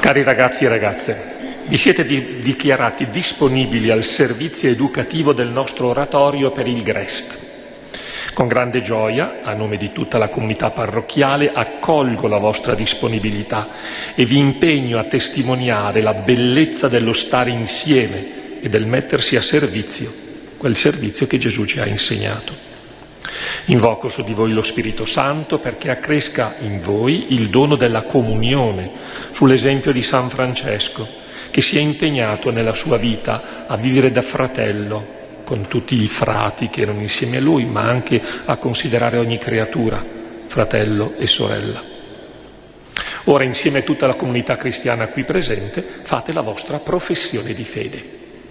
Cari ragazzi e ragazze, vi siete dichiarati disponibili al servizio educativo del nostro oratorio per il GREST. Con grande gioia, a nome di tutta la comunità parrocchiale, accolgo la vostra disponibilità e vi impegno a testimoniare la bellezza dello stare insieme e del mettersi a servizio, quel servizio che Gesù ci ha insegnato. Invoco su di voi lo Spirito Santo perché accresca in voi il dono della comunione, sull'esempio di San Francesco, che si è impegnato nella sua vita a vivere da fratello con tutti i frati che erano insieme a lui, ma anche a considerare ogni creatura fratello e sorella. Ora, insieme a tutta la comunità cristiana qui presente, fate la vostra professione di fede.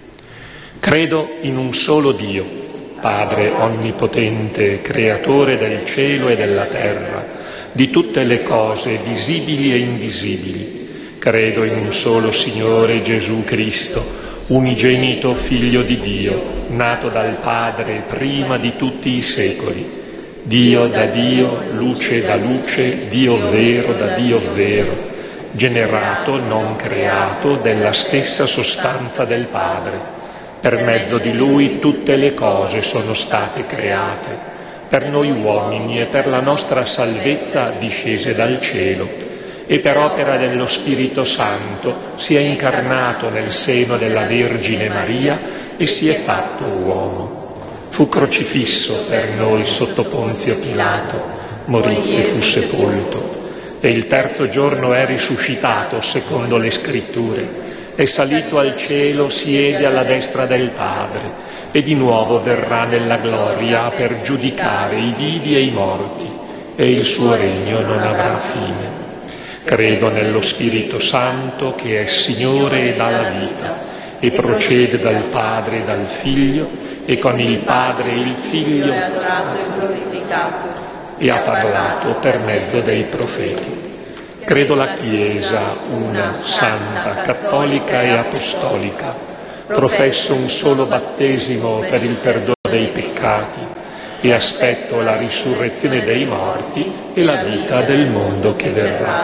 Credo in un solo Dio, Padre onnipotente, creatore del cielo e della terra, di tutte le cose visibili e invisibili. Credo in un solo Signore Gesù Cristo, unigenito Figlio di Dio, nato dal Padre prima di tutti i secoli. Dio da Dio, luce da luce, Dio vero da Dio vero, generato, non creato, della stessa sostanza del Padre. Per mezzo di Lui tutte le cose sono state create, per noi uomini e per la nostra salvezza discese dal cielo, e per opera dello Spirito Santo si è incarnato nel seno della Vergine Maria e si è fatto uomo. Fu crocifisso per noi sotto Ponzio Pilato, morì e fu sepolto, e il terzo giorno è risuscitato secondo le Scritture. È salito al cielo, siede alla destra del Padre e di nuovo verrà nella gloria per giudicare i vivi e i morti, e il suo regno non avrà fine. Credo nello Spirito Santo che è Signore e dà la vita e procede dal Padre e dal Figlio e con il Padre e il Figlio è adorato e glorificato e ha parlato per mezzo dei profeti. Credo la Chiesa, una, santa, cattolica e apostolica. Professo un solo battesimo per il perdono dei peccati e aspetto la risurrezione dei morti e la vita del mondo che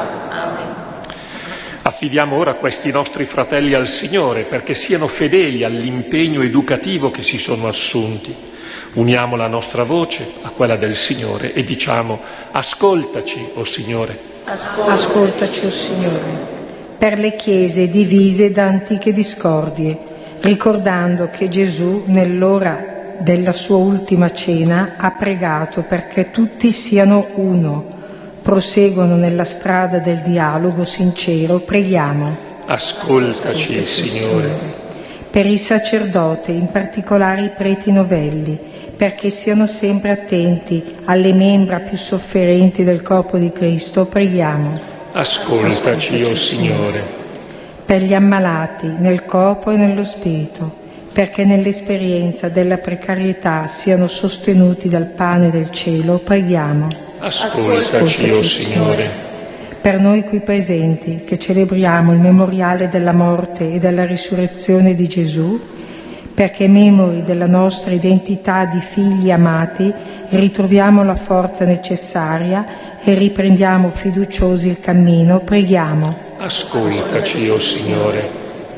verrà. Affidiamo ora questi nostri fratelli al Signore perché siano fedeli all'impegno educativo che si sono assunti. Uniamo la nostra voce a quella del Signore e diciamo: ascoltaci, o Signore. Ascoltaci, o Signore, per le chiese divise da antiche discordie, ricordando che Gesù, nell'ora della sua ultima cena, ha pregato perché tutti siano uno, proseguono nella strada del dialogo sincero, preghiamo. Ascoltaci, Signore. Per i sacerdoti, in particolare i preti novelli, perché siano sempre attenti alle membra più sofferenti del corpo di Cristo, preghiamo. Ascoltaci, o Signore. Per gli ammalati nel corpo e nello spirito, perché nell'esperienza della precarietà siano sostenuti dal pane del cielo, preghiamo. Ascoltaci, o Signore. Per noi qui presenti, che celebriamo il memoriale della morte e della risurrezione di Gesù, perché memori della nostra identità di figli amati ritroviamo la forza necessaria e riprendiamo fiduciosi il cammino, preghiamo. Ascoltaci, o Signore.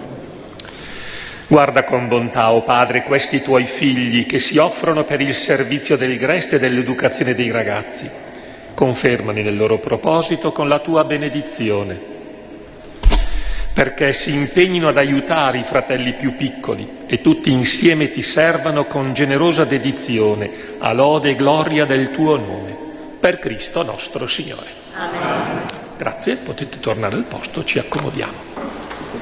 Guarda con bontà, o Padre, questi tuoi figli che si offrono per il servizio del GREST e dell'educazione dei ragazzi. Confermali nel loro proposito con la tua benedizione, perché si impegnino ad aiutare i fratelli più piccoli e tutti insieme ti servano con generosa dedizione, a lode e gloria del tuo nome. Per Cristo nostro Signore. Amen. Grazie, potete tornare al posto, ci accomodiamo.